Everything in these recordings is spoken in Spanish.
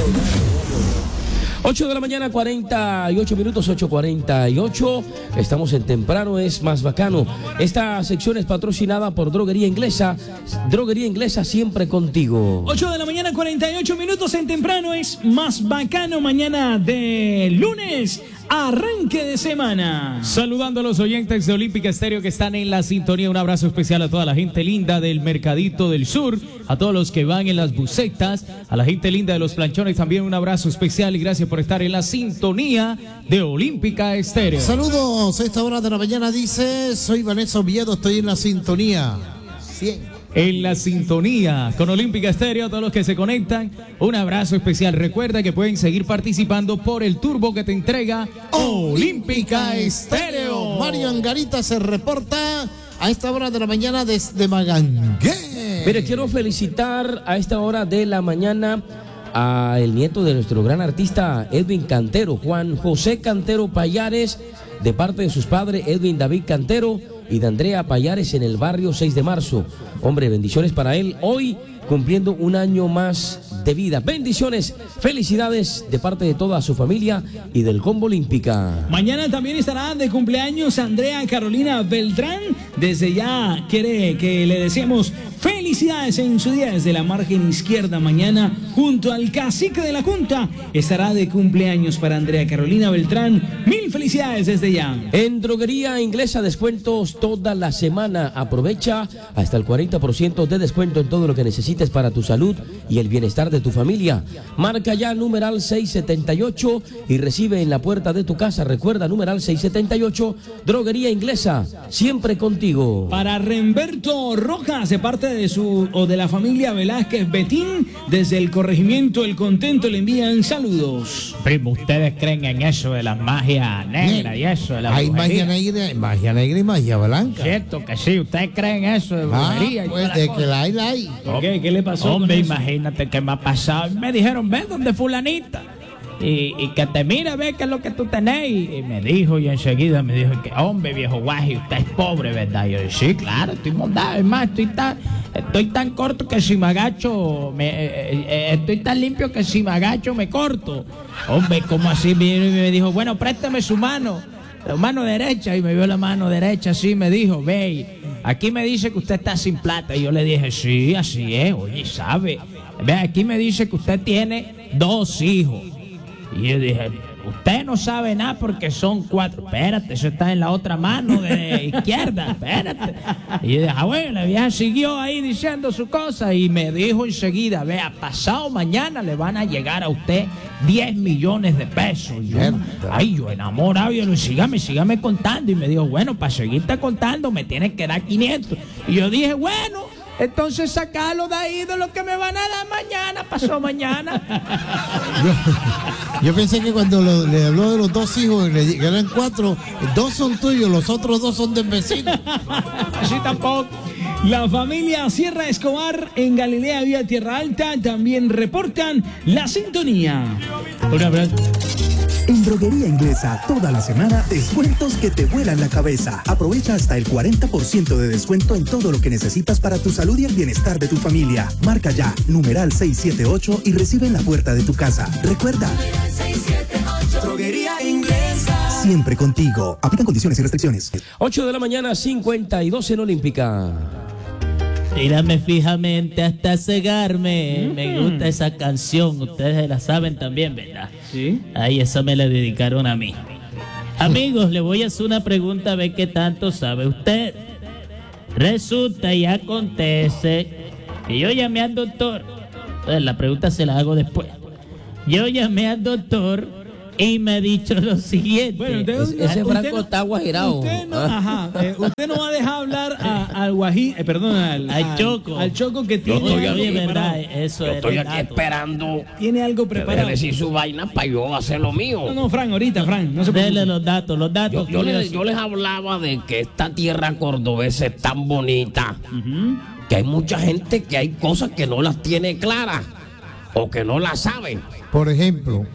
8 de la mañana, 48 minutos, 8:48. Estamos en Temprano es Más Bacano. Esta sección es patrocinada por Droguería Inglesa. Droguería Inglesa, siempre contigo. 8 de la mañana, 48 minutos en Temprano es Más Bacano. Mañana de lunes, arranque de semana. Saludando a los oyentes de Olímpica Estéreo que están en la sintonía. Un abrazo especial a toda la gente linda del Mercadito del Sur, a todos los que van en las bucetas, a la gente linda de los planchones también un abrazo especial y gracias por estar en la sintonía de Olímpica Estéreo. Saludos, a esta hora de la mañana dice, soy Vanessa Oviedo, estoy en la sintonía. 100. En la sintonía con Olímpica Estéreo, a todos los que se conectan, un abrazo especial. Recuerda que pueden seguir participando por el turbo que te entrega Olímpica Estéreo. Mario Angarita se reporta a esta hora de la mañana desde Magangué. Mire, quiero felicitar a esta hora de la mañana a el nieto de nuestro gran artista Edwin Cantero, Juan José Cantero Payares, de parte de sus padres Edwin David Cantero y de Andrea Payares en el barrio 6 de marzo. Hombre, bendiciones para él, hoy cumpliendo un año más de vida. Bendiciones, felicidades de parte de toda su familia y del Combo Olímpica. Mañana también estará de cumpleaños Andrea Carolina Beltrán. Desde ya quiere que le deseemos felicidades en su día desde la margen izquierda. Mañana junto al cacique de la Junta estará de cumpleaños para Andrea Carolina Beltrán. Mil felicidades desde ya. En Droguería Inglesa, descuentos toda la semana. Aprovecha hasta el 40% de descuento en todo lo que necesites para tu salud y el bienestar de tu familia. Marca ya numeral 678 y recibe en la puerta de tu casa. Recuerda, numeral 678, Droguería Inglesa, siempre contigo. Para Remberto Rojas, de parte de la familia Velázquez Betín, desde el corregimiento El Contento le envían saludos. Primo, ¿ustedes creen en eso de la magia negra y eso de la hay brujería? magia negra y magia blanca. Cierto que sí, ¿ustedes creen eso de brujería? Pues de que la hay. ¿Qué le pasó? Hombre, con eso? imagínate que me ha pasado. Me dijeron, ven donde fulanita. Y que te mire, ve qué es lo que tú tenés. Y me dijo, y enseguida me dijo que, hombre, viejo guaji, usted es pobre, ¿verdad? Y yo, sí, claro, estoy mondado. Es más, estoy tan corto que si me agacho, estoy tan limpio que si me agacho me corto. Hombre, ¿cómo así? Me dijo, bueno, préstame su mano, la mano derecha. Y me vio la mano derecha así, me dijo, ve, aquí me dice que usted está sin plata. Y yo le dije, sí, así es. Oye, ¿sabe? Ve, aquí me dice que usted tiene 2 hijos. Y yo dije, usted no sabe nada porque son 4. Espérate, eso está en la otra mano de izquierda, espérate. Y yo dije, bueno, la vieja siguió ahí diciendo su cosa y me dijo enseguida, vea, pasado mañana le van a llegar a usted 10 millones de pesos. Y yo enamorado, yo le dije, sígame contando. Y me dijo, bueno, para seguirte contando me tienes que dar 500. Y yo dije, bueno, entonces sacalo de ahí de lo que me van a dar mañana, pasó mañana. Yo pensé que cuando le habló de los 2 hijos, que eran 4, 2 son tuyos, los otros 2 son del vecino. Así tampoco. La familia Sierra Escobar en Galilea Vía Tierra Alta también reportan la sintonía. Un abrazo. En Droguería Inglesa, toda la semana, descuentos que te vuelan la cabeza. Aprovecha hasta el 40% de descuento en todo lo que necesitas para tu salud y el bienestar de tu familia. Marca ya, numeral 678 y recibe en la puerta de tu casa. Recuerda, 678, Droguería Inglesa. Siempre contigo. Aplican condiciones y restricciones. 8 de la mañana, 52 en Olímpica. Mírame fijamente hasta cegarme. Me gusta esa canción. Ustedes la saben también, ¿verdad? Sí. Ahí esa me la dedicaron a mí. Amigos, le voy a hacer una pregunta a ver qué tanto sabe usted. Resulta y acontece que yo llamé al doctor. Entonces, la pregunta se la hago después. Yo llamé al doctor y me ha dicho lo siguiente. Bueno, Ese Franco está guajirado. Usted no va a dejar hablar al guají, al Choco. Al Choco que tiene Oye, algo verdad, preparado. eso Yo es estoy aquí Renato. esperando Tiene algo que preparado. decir su vaina para yo hacer lo mío. No, Fran, ahorita, Fran, no se preocupe. Dele los datos. Yo les hablaba de que esta tierra cordobesa es tan bonita que hay mucha gente que hay cosas que no las tiene claras o que no las saben. Por ejemplo,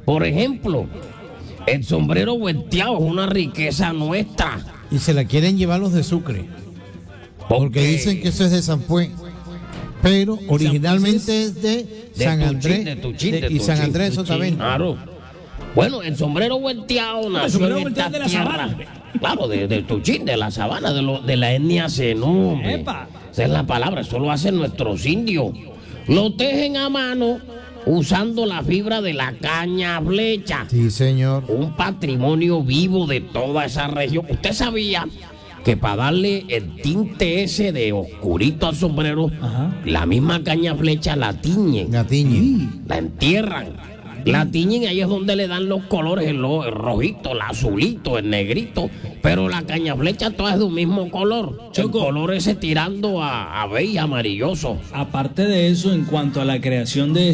el sombrero volteado es una riqueza nuestra. y se la quieren llevar los de Sucre. Porque dicen que eso es de San Fué. Pero originalmente es de San Andrés. De Tuchín, y Tuchín. San Andrés, eso también. Claro. Bueno, el sombrero volteado nació sombrero en volteado esta de la tierra. sabana. Claro, de Tuchín, de la sabana, de la etnia Zenú, hombre. Epa. Esa es la palabra, eso lo hacen nuestros indios. Lo tejen a mano usando la fibra de la caña flecha. Sí, señor. Un patrimonio vivo de toda esa región. ¿Usted sabía que para darle el tinte ese de oscurito al sombrero, la misma caña flecha la tiñen, La tiñe. la entierran? La tiñen, ahí es donde le dan los colores, el rojito, el azulito, el negrito, pero la caña flecha toda es de un mismo color. Choco. El color ese tirando a beige amarilloso. Aparte de eso, en cuanto a la creación de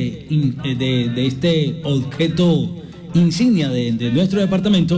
este objeto insignia de nuestro departamento,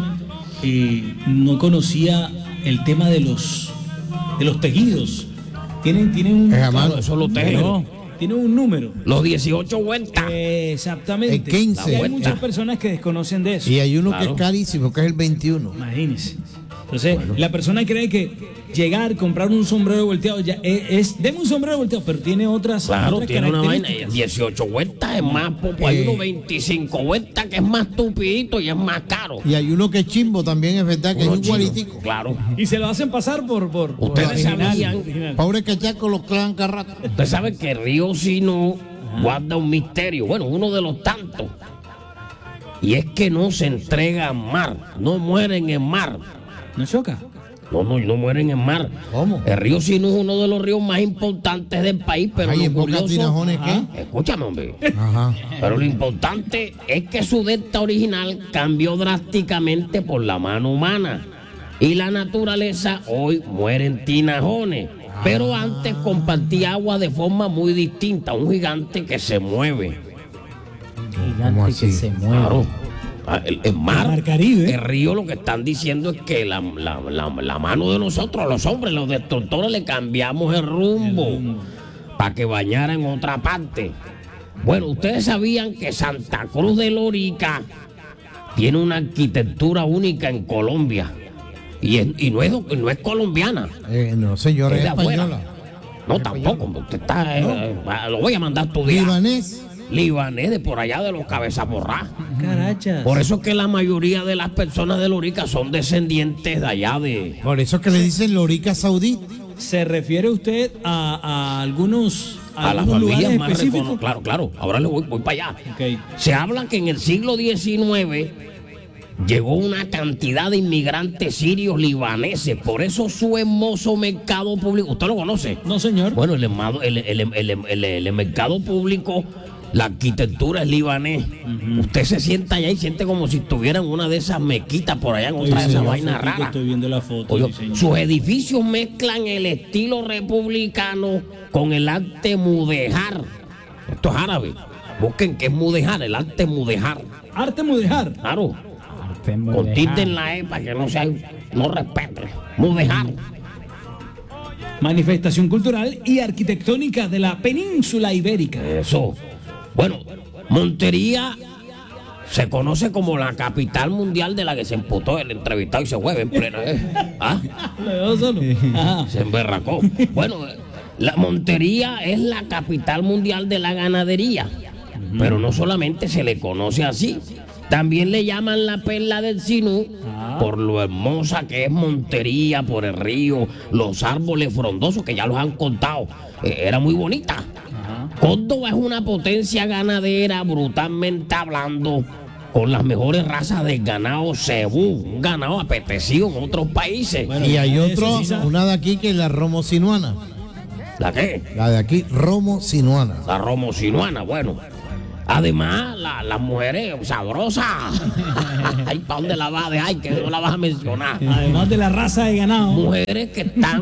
no conocía el tema de los tejidos. Tienen un, Es a mano. Eso lo tejen. tienen un número. Los 18 vueltas. Exactamente. El 15. Y hay La muchas vuelta. personas que desconocen de eso. Y hay uno que Claro. es carísimo, que es el 21. Imagínense. Entonces, la persona cree que llegar, comprar un sombrero volteado, ya deme un sombrero volteado, pero tiene otras, Claro, otras tiene una vaina. características. 18 vueltas es más poco. Hay uno 25 vueltas que es más tupidito y es más caro. Y hay uno que es chimbo también, es verdad, que es Uno un chino. guaritico. Claro. Y se lo hacen pasar por Ustedes original, sabían. original. Pobre cachaco los clavan cada rato. Usted sabe que Río Sinú guarda un misterio. Bueno, uno de los tantos. Y es que no se entrega al mar. No mueren en mar. ¿No choca? No mueren en mar. ¿Cómo? El río Sinú es uno de los ríos más importantes del país, pero Ay, lo ¿en Boca curioso... Tinajones qué? Escúchame, hombre. Ajá. Pero lo importante es que su delta original cambió drásticamente por la mano humana. Y la naturaleza hoy muere en tinajones. Pero antes compartía agua de forma muy distinta. Un gigante que se mueve. ¿Cómo así? Claro. El mar, El mar Caribe. el río, lo que están diciendo es que la mano de nosotros, los hombres, los destructores, le cambiamos el rumbo para que bañara en otra parte. Bueno, ustedes sabían que Santa Cruz de Lorica tiene una arquitectura única en Colombia. Y no es colombiana. No, señor, Es es de afuera. española. No, tampoco. Usted está. Lo voy a mandar a estudiar. Libanés. Libanés, de por allá de los cabezas borradas. Carachas. Por eso es que la mayoría de las personas de Lorica son descendientes de allá de... Por eso que le dicen Lorica Saudí. ¿Se refiere usted a algunos A las algunos familias lugares más específicos? reconocidas. Claro. Ahora le voy para allá. Ok. Se habla que en el siglo XIX llegó una cantidad de inmigrantes sirios libaneses. Por eso su hermoso mercado público... ¿Usted lo conoce? No, señor. Bueno, el mercado público, la arquitectura es libanés. Usted se sienta allá y siente como si estuviera en una de esas mezquitas por allá, en otra de esas vainas raras. Estoy viendo la foto. Oye, sí, señor. sus edificios mezclan el estilo republicano con el arte mudéjar. Esto es árabe. Busquen qué es mudéjar, el arte mudéjar. Arte mudéjar. Claro. Con tilde en la E para que no respete. Mudéjar. Manifestación cultural y arquitectónica de la península ibérica. Eso. Bueno, Montería se conoce como la capital mundial de la que se emputó el entrevistado y se fue en plena. ¿Ah? Lo dejó solo. Ajá. Se emberracó. Bueno, la Montería es la capital mundial de la ganadería. Pero no solamente se le conoce así. También le llaman la perla del Sinú por lo hermosa que es Montería, por el río, los árboles frondosos que ya los han contado. Era muy bonita. Córdoba es una potencia ganadera, brutalmente hablando, con las mejores razas de ganado cebú, un ganado apetecido en otros países. Bueno, Y hay eso otro, sí sabe. una de aquí que es la Romo Sinuana. ¿La qué? La de aquí, Romo Sinuana. La romosinuana, bueno. Además, las mujeres sabrosas. Ay, ¿para dónde la vas a dejar? Que no la vas a mencionar. Además de la raza de ganado. Mujeres que están...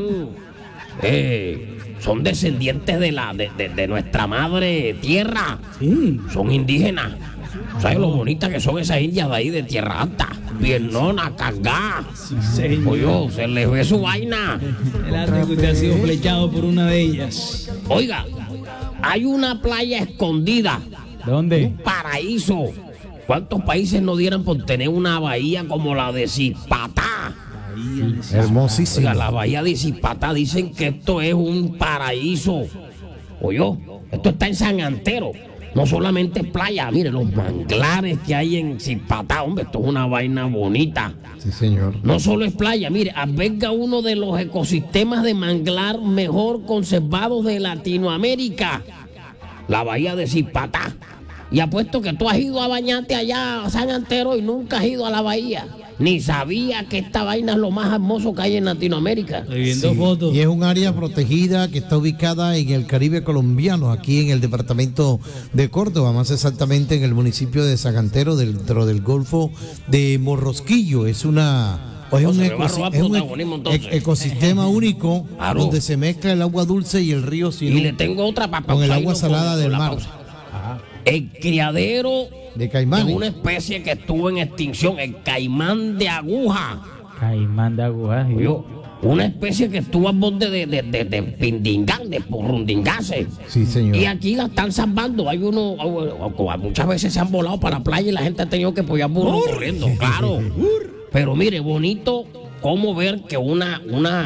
son descendientes de nuestra madre tierra. Sí. Son indígenas. ¿Sabes lo bonitas que son esas indias de ahí de tierra alta? Piernona, cangá. Señor. Oye, se les ve su vaina. El arte que usted ha sido flechado por una de ellas. Oiga, hay una playa escondida. ¿Dónde? Paraíso. ¿Cuántos países no dieran por tener una bahía como la de Zipatá? Hermosísimo. Oiga, la bahía de Zipatá dicen que esto es un paraíso. Oye, esto está en San Antero. no solamente es playa, mire, los manglares que hay en Zipatá, hombre, esto es una vaina bonita. Sí, señor. No solo es playa, mire, alberga uno de los ecosistemas de manglar mejor conservados de Latinoamérica, la bahía de Zipatá. Y apuesto que tú has ido a bañarte allá a San Antero y nunca has ido a la bahía. Ni sabía que esta vaina es lo más hermoso que hay en Latinoamérica. Estoy viendo fotos. Y es un área protegida que está ubicada en el Caribe colombiano, aquí en el departamento de Córdoba, más exactamente en el municipio de San Antero, dentro del Golfo de Morrosquillo. Es una... Es un, ecosistema único, claro, donde se mezcla el agua dulce y el río Sinú. Y le tengo otra para con el agua salada del mar. El criadero de caimanes. De una especie que estuvo en extinción, el caimán de aguja. Caimán de aguja. ¿Sí? Una especie que estuvo al borde de pindingar, de porrundingarse. Sí, señor. Y aquí la están salvando. Hay uno, muchas veces se han volado para la playa y la gente ha tenido que apoyar burros corriendo, claro. Pero mire, bonito cómo ver que una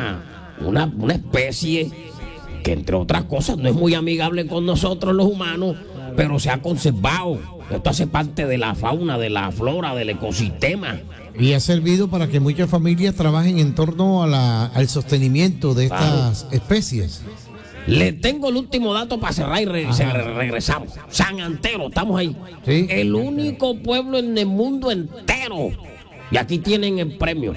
especie que, entre otras cosas, no es muy amigable con nosotros los humanos, pero se ha conservado. Esto hace parte de la fauna, de la flora, del ecosistema. Y ha servido para que muchas familias trabajen en torno al sostenimiento de estas especies. Le tengo el último dato para cerrar y regresamos. San Antero, estamos ahí. ¿Sí? El único pueblo en el mundo entero. Y aquí tienen el premio.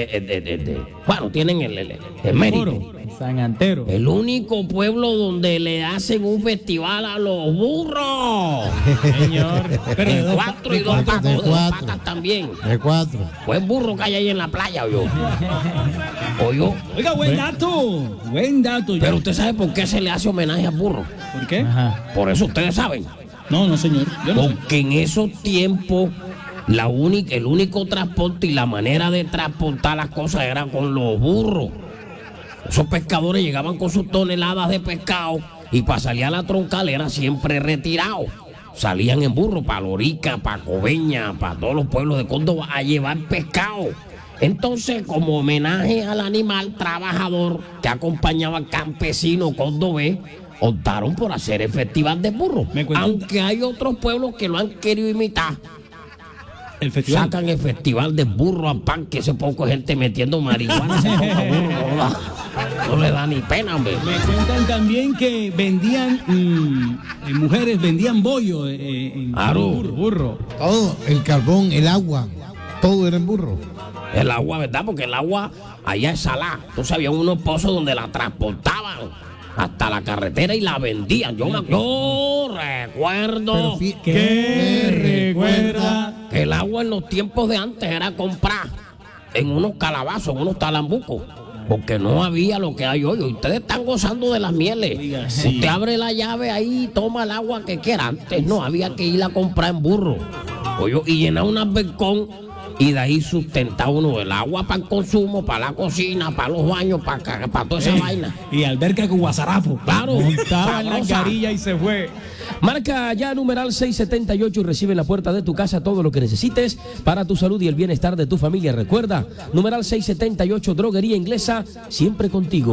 Bueno, tienen el mérito. San Antero. El único pueblo donde le hacen un festival a los burros. Señor. Pero de 4 y 2 patas, de 2 patas también. De 4. Buen burro que hay ahí en la playa, yo. Oiga, buen dato. Buen dato. Pero usted sabe por qué se le hace homenaje al burro. ¿Por qué? Ajá. Por eso ustedes saben. No, señor. Yo no sé. Porque en esos tiempos el único transporte y la manera de transportar las cosas era con los burros. Esos pescadores llegaban con sus toneladas de pescado y para salir a la troncal era siempre retirado. Salían en burro para Lorica, para Coveña, para todos los pueblos de Córdoba a llevar pescado. Entonces, como homenaje al animal trabajador que acompañaba al campesino cordobés, optaron por hacer el festival de burro. Aunque hay otros pueblos que lo han querido imitar. El festival. Sacan el festival de burro a pan, que ese poco de gente metiendo marihuana. Ese poco burro, no le da ni pena, hombre. Me cuentan también que vendían, mujeres vendían bollo en burro. Todo, el carbón, el agua, todo era en burro. El agua, ¿verdad? Porque el agua allá es salada. Entonces había unos pozos donde la transportaban hasta la carretera y la vendían. Yo recuerdo. ¿Qué recuerda? Que el agua en los tiempos de antes era comprar en unos calabazos, en unos talambucos. Porque no había lo que hay hoy. Ustedes están gozando de las mieles. Sí. Usted abre la llave ahí y toma el agua que quiera. Antes no, había que ir a comprar en burro. Y llenar un albercón y de ahí sustentaba uno el agua para el consumo, para la cocina, para los baños, para toda esa vaina. Y alberca con guasarapo. Claro. Montaba en la carilla y se fue. Marca ya numeral 678 y recibe en la puerta de tu casa todo lo que necesites para tu salud y el bienestar de tu familia. Recuerda, numeral 678, Droguería Inglesa, siempre contigo.